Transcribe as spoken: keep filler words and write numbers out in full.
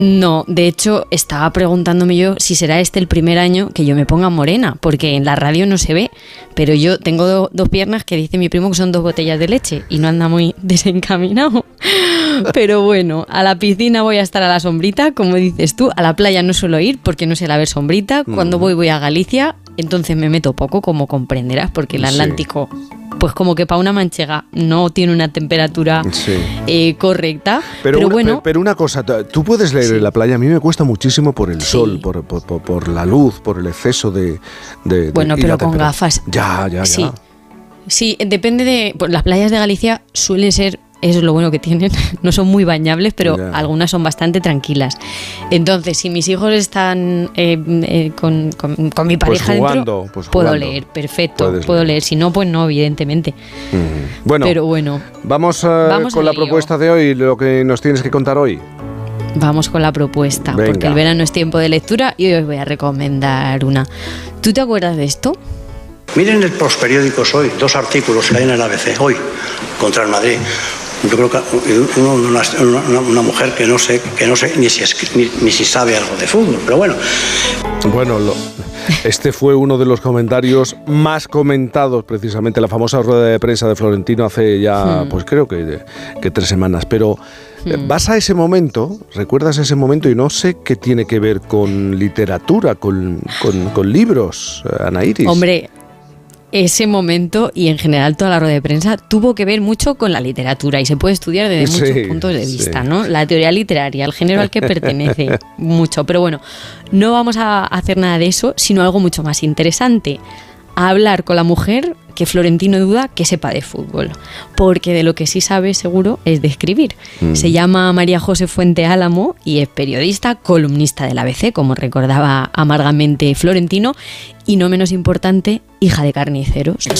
No, de hecho estaba preguntándome yo si será este el primer año que yo me ponga morena, porque en la radio no se ve, pero yo tengo do, dos piernas que dice mi primo que son dos botellas de leche y no anda muy desencaminado. Pero bueno, a la piscina voy a estar a la sombrita, como dices tú, a la playa no suelo ir porque no sé la ver sombrita, cuando voy voy a Galicia, entonces me meto poco, como comprenderás, porque el Atlántico... Sí. Pues como que para una manchega no tiene una temperatura sí. eh, correcta. Pero, pero una, bueno. Pero una cosa, tú puedes leer sí. en la playa, a mí me cuesta muchísimo por el sí. sol, por, por, por, por la luz, por el exceso de... de bueno, de, pero con gafas. Ya, ya, ya. Sí, sí depende de... Pues las playas de Galicia suelen ser... Eso es lo bueno que tienen, no son muy bañables, pero yeah. algunas son bastante tranquilas. Entonces, si mis hijos están eh, eh, con, con, con mi pareja pues jugando, dentro, pues puedo jugando. leer, perfecto, Puedes puedo leer. leer. Si no, pues no, evidentemente. Mm. Bueno, pero bueno, vamos, uh, vamos con la lío. propuesta de hoy, lo que nos tienes que contar hoy. Vamos con la propuesta, Venga. porque el verano es tiempo de lectura y hoy os voy a recomendar una. ¿Tú te acuerdas de esto? Miren el periódicos hoy, dos artículos que hay en el A B C hoy contra el Madrid. Yo creo que uno, una, una, una mujer que no sé, que no sé ni si, es, ni, ni si sabe algo de fútbol, pero bueno. Bueno, lo, este fue uno de los comentarios más comentados, precisamente la famosa rueda de prensa de Florentino hace ya, hmm. pues creo que, que tres semanas. Pero hmm. vas a ese momento, recuerdas ese momento y no sé qué tiene que ver con literatura, con, con, con libros, Ana Iris. Hombre, ese momento y en general toda la rueda de prensa tuvo que ver mucho con la literatura y se puede estudiar desde sí, muchos puntos de vista, sí. ¿no? La teoría literaria, el género al que pertenece, mucho. Pero bueno, no vamos a hacer nada de eso, sino algo mucho más interesante. A hablar con la mujer que Florentino duda que sepa de fútbol, porque de lo que sí sabe seguro es de escribir. Mm. Se llama María José Fuente Álamo y es periodista, columnista del A B C, como recordaba amargamente Florentino, y no menos importante, hija de carniceros.